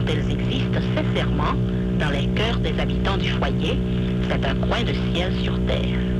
elles existent sincèrement dans les cœurs des habitants du foyer, c'est un coin de ciel sur terre.